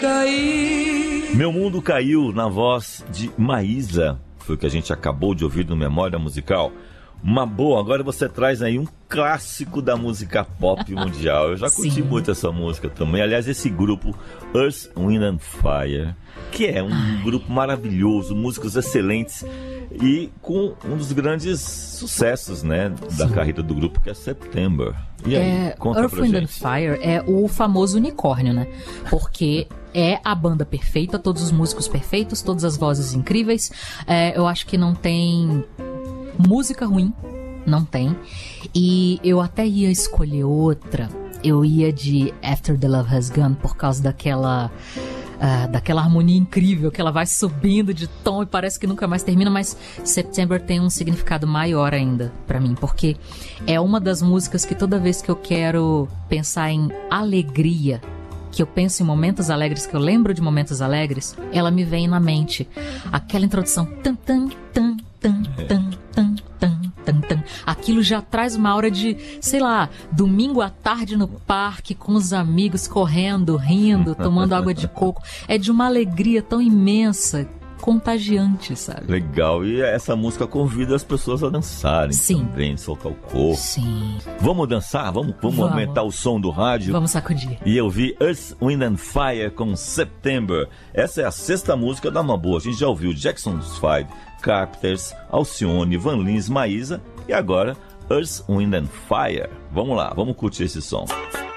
Meu Mundo Caiu, na voz de Maísa. Foi o que a gente acabou de ouvir no Memória Musical. Uma boa, agora você traz aí um clássico da música pop mundial. Eu já curti muito essa música também. Aliás, esse grupo, Earth, Wind and Fire, que é um grupo maravilhoso, músicos excelentes e com um dos grandes sucessos, né, da carreira do grupo, que é September. E aí, conta Earth, pra Wind gente. and Fire é o famoso unicórnio, né? Porque é a banda perfeita, todos os músicos perfeitos, todas as vozes incríveis. Eu acho que não tem música ruim, não tem. E eu até ia escolher outra. Eu ia de After the Love Has Gone por causa daquela harmonia incrível que ela vai subindo de tom e parece que nunca mais termina, mas September tem um significado maior ainda pra mim, porque é uma das músicas que toda vez que eu quero pensar em alegria, que eu penso em momentos alegres, que eu lembro de momentos alegres, ela me vem na mente. Aquela introdução tan tan tan tan tan tan tan tan tan. Aquilo já traz uma aura de, sei lá, domingo à tarde no parque com os amigos, correndo, rindo, tomando água de coco. É de uma alegria tão imensa, contagiante, sabe? Legal, e essa música convida as pessoas a dançarem também, soltar o corpo. Sim. Vamos dançar? Vamos aumentar o som do rádio? Vamos sacudir. E eu vi Earth, Wind and Fire com September. Essa é a sexta música da Mamboa. A gente já ouviu Jackson 5, Carpenters, Alcione, Van Lins, Maísa e agora Earth, Wind and Fire. Vamos lá, vamos curtir esse som.